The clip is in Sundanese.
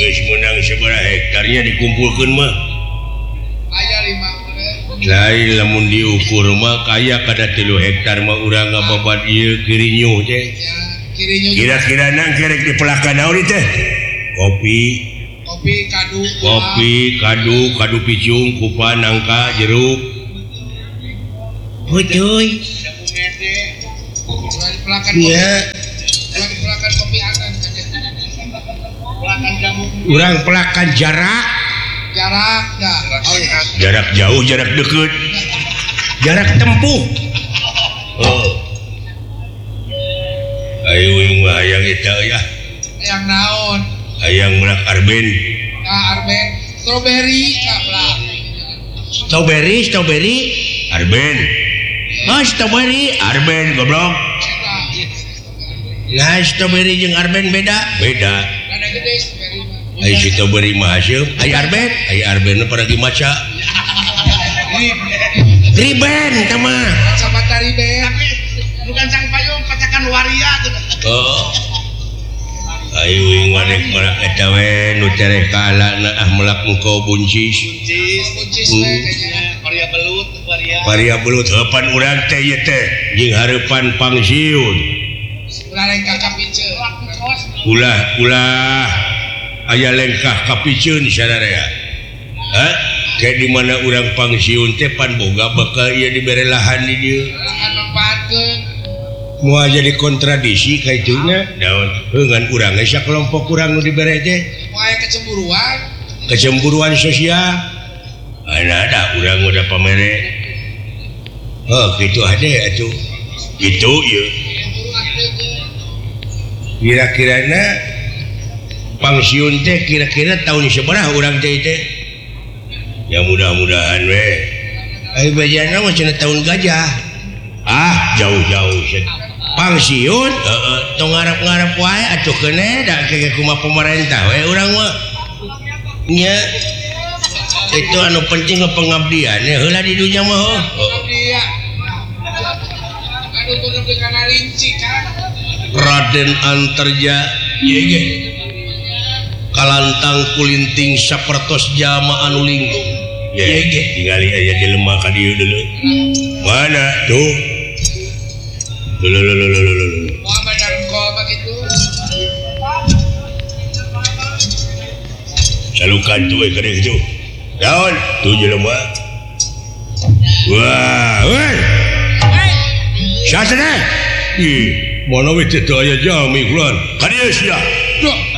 menang seberapa hektarnya dikumpulkan mah lain lamun diukur mah kaya kada 3 hektar mah urang ngababat ieu kirinyu teh kira-kira nang kerek dipelakan naon teh kopi kadu picung kupa nangka jeruk betul iya urang pelakan jarak jauh jarak dekat jarak tempuh ayo mah hayang eta ya hayang naon hayang menak arben strawberry arben strawberry arben goblok nah strawberry jeung arben beda ai strawberry mah hasil ai arben pergi maca riben tama sabata riben bukan sang payung pacakan waria ayo ngadek merak eta we nu cereh kalana melak engkau buncis varia belut heupan urang teh ieu teh jeung hareupan pangsiun ulah aya lengkah kapiceun sadaya kayak di mana urang pangsiun teh pan boga bakal ieu dibere lahan di dieu moal jadi kontradisi kaituna daun ngan urang geus sakelompok urang nu dibere teh moal kecemburuan sosial ada urang udah pamere kitu ade atuh kitu ieu kira-kirana pangsiun teh kira-kira tahun sabaraha urang teh ya mudah-mudahan we ai bajana mah cenah tahun gajah jauh-jauh pangsiun tong ngarep-ngarep wae atuh keuneh da kege kumaha pemerintah we urang mah nya itu anu penting ke pengabdian ya heula di dunya mah anu kudu kana rinci kan Raden Antarja ye kalantang kulinting sapertos jama anu lingkung ye tingali aya jelema ka dieu deuleu mana tuh wah benar kol begitu salukan tuh kene kitu daun tuh jelema wah weh sasana mana we teh aya jami kulan ka dieu sia